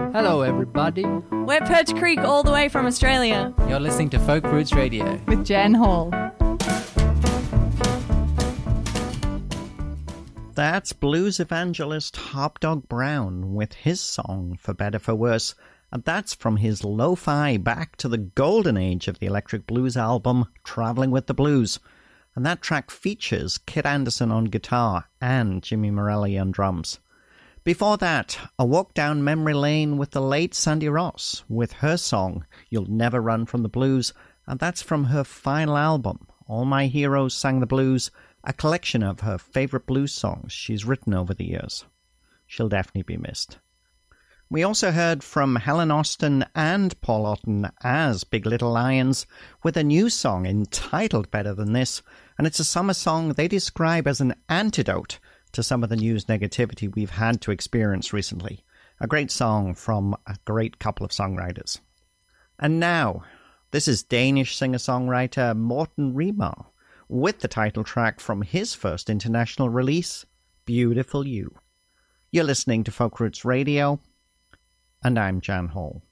Hello, everybody. We're Perch Creek all the way from Australia. You're listening to Folk Roots Radio with Jen Hall. That's blues evangelist Hopdog Brown with his song For Better For Worse, and that's from his lo-fi back to the golden age of the electric blues album Traveling with the Blues. And that track features Kit Anderson on guitar and Jimmy Morelli on drums. Before that, a walk down memory lane with the late Sandy Ross with her song You'll Never Run From the Blues, and that's from her final album, All My Heroes Sang the Blues, a collection of her favourite blues songs she's written over the years. She'll definitely be missed. We also heard from Helen Austin and Paul Otten as Big Little Lions with a new song entitled Better Than This, and it's a summer song they describe as an antidote to some of the news negativity we've had to experience recently. A great song from a great couple of songwriters. And now, this is Danish singer-songwriter Morten Remar with the title track from his first international release, Beautiful You. You're listening to Folk Roots Radio, and I'm Jan Hall.